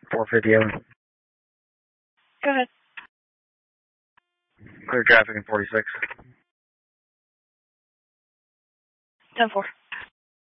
450. Go ahead. Clear traffic in 46. 10-4.